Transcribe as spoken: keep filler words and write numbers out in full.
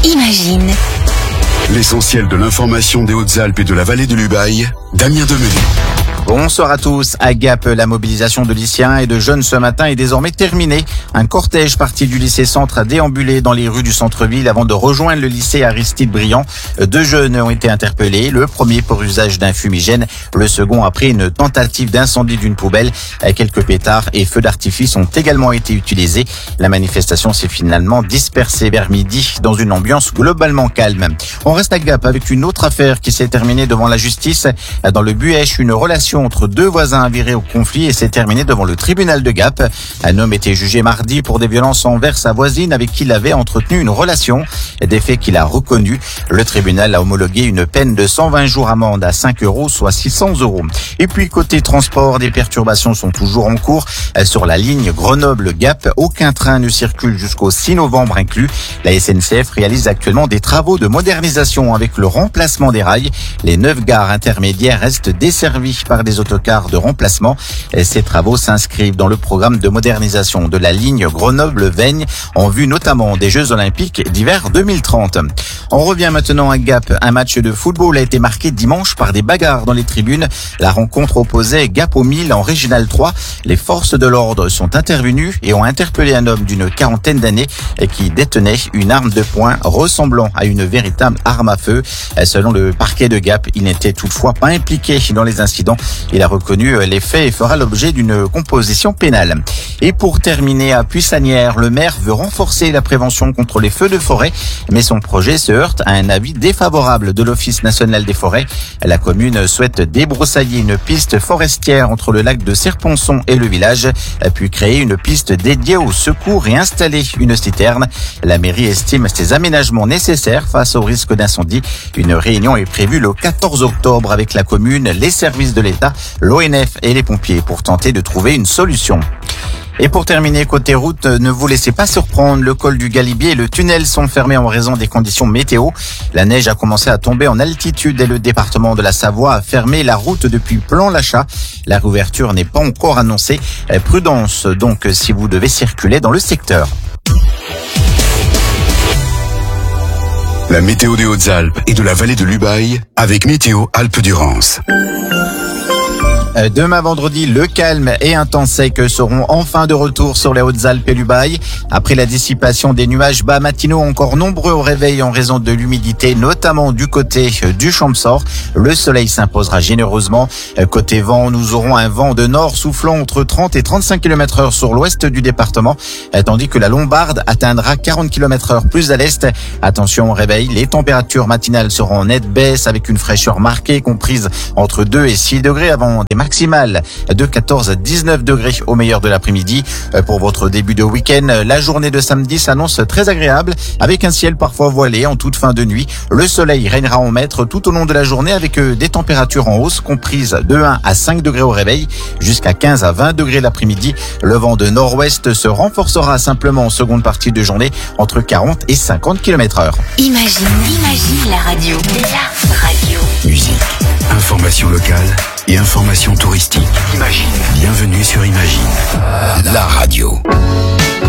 Imagine. L'essentiel de l'information des Hautes-Alpes et de la vallée de l'Ubaye, Damien Demené. Bonsoir à tous. À Gap, la mobilisation de lycéens et de jeunes ce matin est désormais terminée. Un cortège parti du lycée Centre a déambulé dans les rues du centre-ville avant de rejoindre le lycée Aristide Briand. Deux jeunes ont été interpellés. Le premier pour usage d'un fumigène. Le second après une tentative d'incendie d'une poubelle. Quelques pétards et feux d'artifice ont également été utilisés. La manifestation s'est finalement dispersée vers midi dans une ambiance globalement calme. On reste à Gap avec une autre affaire qui s'est terminée devant la justice. Dans le Buèche, une relation entre deux voisins a viré au conflit et s'est terminée devant le tribunal de Gap. Un homme était jugé mardi pour des violences envers sa voisine avec qui il avait entretenu une relation. Des faits qu'il a reconnus. Le tribunal a homologué une peine de cent vingt jours amende à cinq euros, soit six cents euros. Et puis côté transport, des perturbations sont toujours en cours. Sur la ligne Grenoble-Gap, aucun train ne circule jusqu'au six novembre inclus. La S N C F réalise actuellement des travaux de modernisation avec le remplacement des rails. Les neuf gares intermédiaires restent desservies par des autocars de remplacement. Ces travaux s'inscrivent dans le programme de modernisation de la ligne Grenoble-Veynes en vue notamment des Jeux Olympiques d'hiver deux mille trente. On revient maintenant à Gap. Un match de football a été marqué dimanche par des bagarres dans les tribunes. La rencontre opposait Gap au Mille en Régional trois. Les forces de l'ordre sont intervenues et ont interpellé un homme d'une quarantaine d'années qui détenait une arme de poing ressemblant à une véritable arme à feu. Selon le parquet de Gap, il n'était toutefois pas impliqué dans les incidents. Il a reconnu les faits et fera l'objet d'une composition pénale. Et pour terminer, à Puissanières, le maire veut renforcer la prévention contre les feux de forêt, mais son projet se heurte à un avis défavorable de l'Office national des forêts. La commune souhaite débroussailler une piste forestière entre le lac de Serponçon et le village, puis créer une piste dédiée au secours et installer une citerne. La mairie estime ces aménagements nécessaires face au risque d'incendie. Une réunion est prévue le quatorze octobre avec la commune, les services de l'État, l'O N F et les pompiers pour tenter de trouver une solution. Et pour terminer, côté route, ne vous laissez pas surprendre, le col du Galibier et le tunnel sont fermés en raison des conditions météo. La neige a commencé à tomber en altitude et le département de la Savoie a fermé la route depuis Plan-l'Achat. La réouverture n'est pas encore annoncée. Prudence donc si vous devez circuler dans le secteur. La météo des Hautes-Alpes et de la vallée de l'Ubaye avec Météo Alpes-Durance. Demain vendredi, le calme et un temps sec seront enfin de retour sur les Hautes-Alpes et l'Ubaye. Après la dissipation des nuages bas matinaux encore nombreux au réveil en raison de l'humidité, notamment du côté du Champsaur, le soleil s'imposera généreusement. Côté vent, nous aurons un vent de nord soufflant entre trente et trente-cinq kilomètres heure sur l'ouest du département, tandis que la Lombarde atteindra quarante kilomètres heure plus à l'est. Attention au réveil, les températures matinales seront en nette baisse avec une fraîcheur marquée comprise entre deux et six degrés avant des maximale de quatorze à dix-neuf degrés au meilleur de l'après-midi. Pour votre début de week-end, la journée de samedi s'annonce très agréable avec un ciel parfois voilé en toute fin de nuit. Le soleil régnera en maître tout au long de la journée avec des températures en hausse comprises de un à cinq degrés au réveil jusqu'à quinze à vingt degrés l'après-midi. Le vent de nord-ouest se renforcera simplement en seconde partie de journée entre quarante et cinquante kilomètres heure. Imagine, imagine la radio. La radio. Musique, information locale et information touristique. Imagine. Bienvenue sur Imagine, la radio.